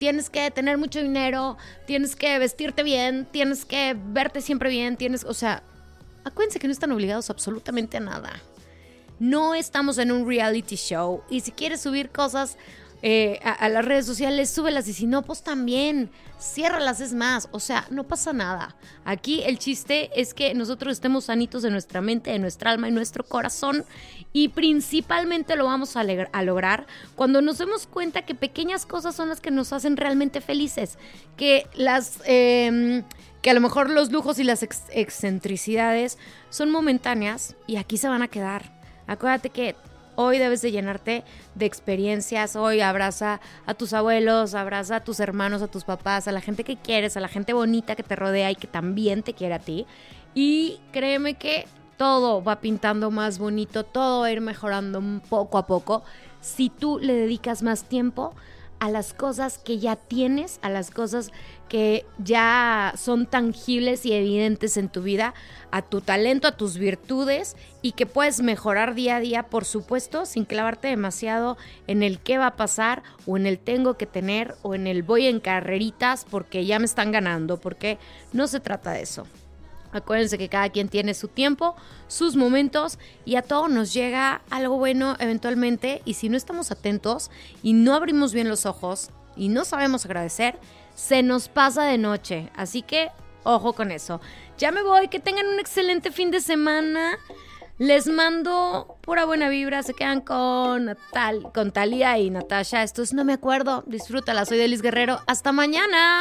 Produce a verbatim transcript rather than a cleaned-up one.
tienes que tener mucho dinero, tienes que vestirte bien, tienes que verte siempre bien, tienes, o sea, acuérdense que no están obligados absolutamente a nada. No estamos en un reality show y si quieres subir cosas eh, a, a las redes sociales, súbelas y si no, pues también, ciérralas, es más, o sea, no pasa nada. Aquí el chiste es que nosotros estemos sanitos de nuestra mente, de nuestra alma y nuestro corazón y principalmente lo vamos a, alegr- a lograr cuando nos demos cuenta que pequeñas cosas son las que nos hacen realmente felices, que las... Eh, que a lo mejor los lujos y las ex- excentricidades son momentáneas y aquí se van a quedar. Acuérdate que hoy debes de llenarte de experiencias, hoy abraza a tus abuelos, abraza a tus hermanos, a tus papás, a la gente que quieres, a la gente bonita que te rodea y que también te quiere a ti. Y créeme que todo va pintando más bonito, todo va a ir mejorando poco a poco si tú le dedicas más tiempo a las cosas que ya tienes, a las cosas que ya son tangibles y evidentes en tu vida, a tu talento, a tus virtudes y que puedes mejorar día a día, por supuesto, sin clavarte demasiado en el qué va a pasar o en el tengo que tener o en el voy en carreritas porque ya me están ganando, porque no se trata de eso. Acuérdense que cada quien tiene su tiempo, sus momentos y a todos nos llega algo bueno eventualmente y si no estamos atentos y no abrimos bien los ojos y no sabemos agradecer, se nos pasa de noche. Así que ojo con eso. Ya me voy, que tengan un excelente fin de semana. Les mando pura buena vibra. Se quedan con, Natal, con Talia y Natasha. Esto es No Me Acuerdo. Disfrútala, soy Delis Guerrero. Hasta mañana.